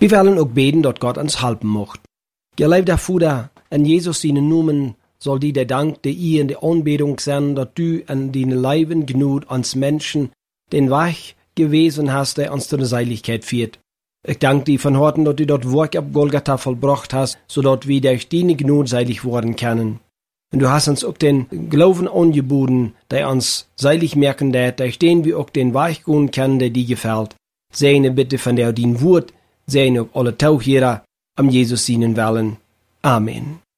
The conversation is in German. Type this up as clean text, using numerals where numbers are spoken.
Wir wollen auch beten, dass Gott uns helfen mocht. Geliebter Vater, in Jesus seinen Namen soll dir der Dank, der ihr in der Anbetung sein, dass du an deinen Leben genug uns Menschen den Weg gewesen hast, der uns zu der Seiligkeit führt. Ich danke dir von Herzen, dass du dort Werk auf Golgatha vollbracht hast, sodass wir durch deine Gnade seilig werden können. Und du hast uns auch den Glauben angeboten, der uns seilig merken wird, durch den wir auch den Weg gehen können, der dir gefällt. Segne bitte von der dein Wort, segne auch alle Tauchjäger, am Jesus seinen Willen. Amen.